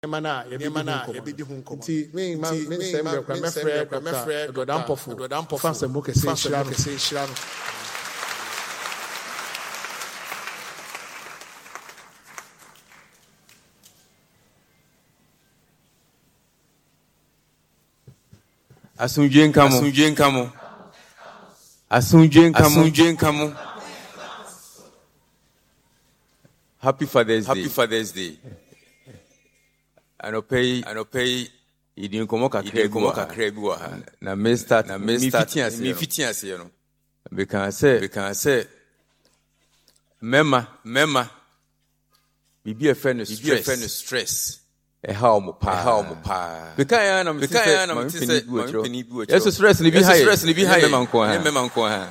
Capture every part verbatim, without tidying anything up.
Emana, Emana, Ebidi Hunko. See, me, my minister, my friend, my friend, Godampofu, Godampofu, Fancy Moke, say, Shran. Asunjen kamo, asunjen kamo, asunjen kamo, asunjen kamo. Happy Father's Day. Happy Father's Day. I no pay, I no pay. You didn't come out. You didn't come out. Krebu ha. Na me start, na me start. Me fitian se you know. Because say, because say. Mema, mema. Bibi a friend stress. Bibi a friend stress. E how mo pa, e how mo pa. Because I am, because I am. Me say, me penny. Yes, stress ni bi high. Stress ni bi high. Mema nko ha. Mema nko ha.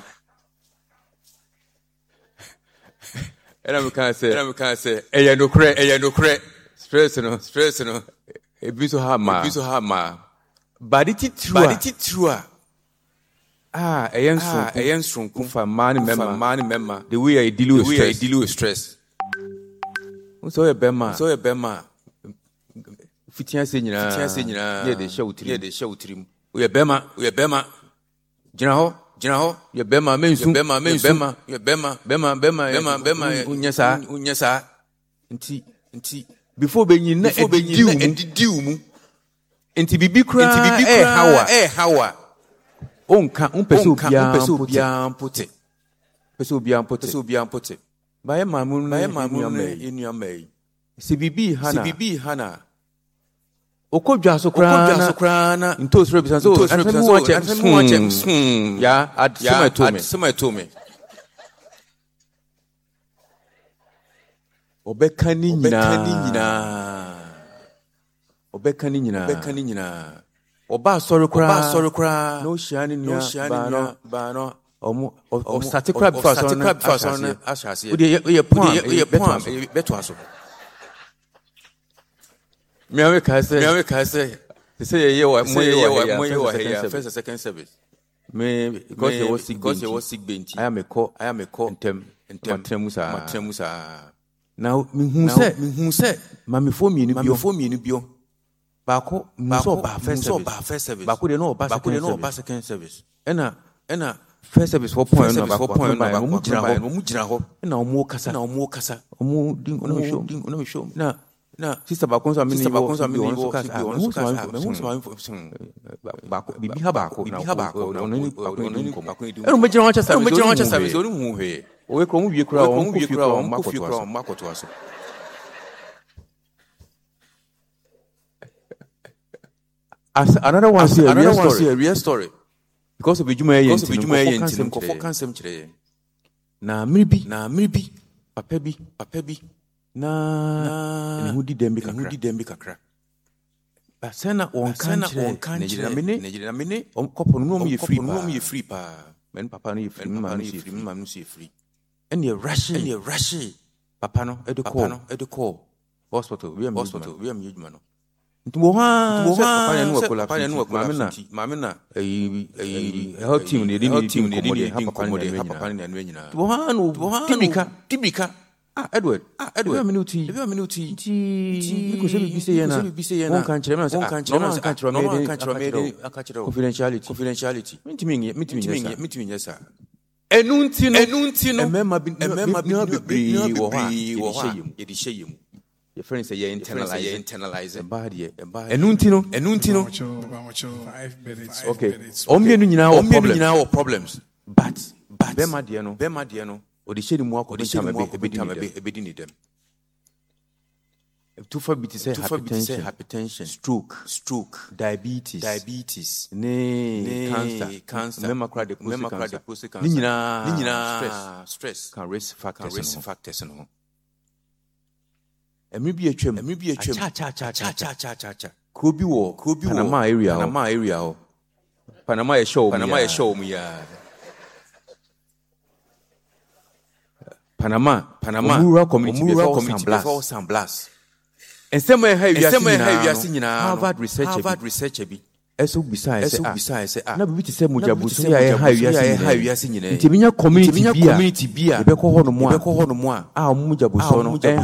And I can say, and I can say, eh, no cre, eh, no cre. Stress, no, stress, no. A bit so hard, ma, a bit so hard, ma. But it is true, but it is true. Ah, a young son, a young son, come for man, member, man, member. The way I deal with stress, deal with stress. So a bema, so a bema. Fitian senior, fitian senior. Yeah, they show trim, yeah, they show trim. We are bema, we are bema. General. General, your bema means bema means bema, your bema, bema, bema, bema, bema, unyasa, unyasa. Nti, nti. Before being in, before being in, and the doom. Nti bibi kra, nti bibi kra, eh hawa, eh hawa. Onka, umpesu biam, umpesu biam pote, pesu biam pote, pesu biam pote. Baye mamun, baye mamun, inyame. Si bibi hana, si bibi hana. Okodwa so krana ntos represent so atemu wache atemu wache ya adsema to me adsema to me obeka ni nyina obeka ni nyina obeka ni nyina oba sorry kra oba sorry kra no shiani no shiani ba no omo o start kra before so na ashase we ye point ye point beto aso. Me ame ka say, me ame ka say, they say yeah, what, say yeah, what, more here, first and second service. Me because there was sick, because there was sick bench. I am a call, I am a call. Intem, intem, matremusa, matremusa. Now me who say, me who say, mami for me ni bio, mami for me ni bio. Bako, bako, ba first service, ba first service. Bako de no, bako de no, ba second service. Ena, ena. First service four point no, four point no. Omu jira ho, omu jira ho. Ena omu kasa, ena omu kasa. Omu ding, omu show, ding, omu show. Na. Na sister bakonso amini bakonso amini wo kasa wo so wo so bako bibi ha bako bibi ha bako na onani bako ni bako ni ero mejira wacha service mejira wacha service oni hu hwe owe ko mu wie kura o mu wie kura o makoto makoto aso. As another one say a real story a real story because of ejuma yen because of ejuma yen tin ko for kansem kire na miribi na miribi papa bi papa bi na na hudi dembi kakra hudi dembi kakra basena on kanche Nigeria mini Nigeria mini on kopo no mo ye free no mo ye free pa men papa no ye free ma no ye free ma no ye free and ye rush and ye rush papa no e de call no e de call hospital we am hospital we am yeduma no ntubo ha papa ya no wakola papa ya no wakola mama na mama na eh eh health team ne ni team ne ni papa ne na nyina ntubo ha no tibika tibika. Ah, Edward. Ah, Edward. Every minute. Every minute. Ti. Because every bise yana. Every bise yana. One country. One country. One country. One country. Confidentiality. Confidentiality. Minti mingi. Minti mingi. Minti mingi sir. Enunti no. Enunti no. Emema bi. Emema bi. Bi. Wo ha. Ye di shey mu. Your friends say you internalize. You internalize. Embody ye. Embody. Enunti no. Enunti no. Five minutes. Okay. Omienu nyina wo problems. Omienu nyina wo problems. But. But. Bema de no. Bema de no. Or the shady more or the shady more ebedi ni dem. Too far bit say hypertension, hypertension, stroke, stroke, diabetes, diabetes, ne cancer, cancer. Remember cry the remember cry the prostate cancer. Nina, nina, stress, stress. Can risk factors, risk factors no. Emi bi atwam, emi bi atwam. Cha cha cha cha cha cha cha cha. Kobi wo, kobi wo. Panama area, Panama area ho. Panama e show, Panama e show me ya. Panama, Panama, rural community before San Blas. And somewhere have you seen Harvard research, Harvard research bi. Eso bisa ese a. Na bibi te se mojabuso ya ya ha wiase nyina. Nti binya community bia. Ebe ko ho no mo a. Ebe ko ho no mo a. Ah mojabuso no.